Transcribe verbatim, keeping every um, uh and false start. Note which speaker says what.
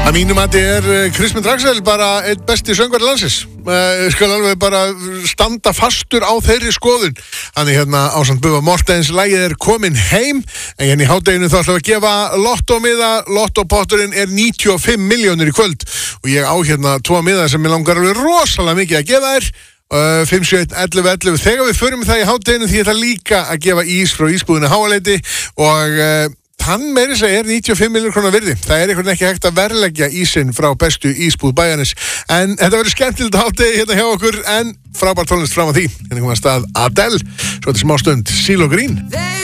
Speaker 1: Að mínum að þetta er Kristmund Draxel bara einn besti söngvari landsins. Uh, skal alveg bara standa fastur á þeirri skoðun. Þannig hérna ásamt Bubba Mortens lagið er komin heim. En hérna í hádeginu þá ætlum við að gefa lottómiða. Lottopotturinn er níutíu og fimm milljónir í kvöld. Og ég á hérna tvo miða sem ég langar alveg rosalega mikið að gefa þér. Uh, fimm sjö eitt ellefu ellefu. Þegar við förum það í hádeginu því ég ætla líka að gefa ís frá ísbúðinu Háaleiti. Og... Uh, Hann meiri sig er níutíu og fimm milljónir króna virði. Það er einhvern ekki hægt að verðleggja ísinn frá bestu ísbúð bæjarins. En þetta verður skemmtilegt hádegi hérna hjá okkur, en frábær tónlist fram á því. Hérna komum við að stað Adele, svo þetta smá stund Silo Green.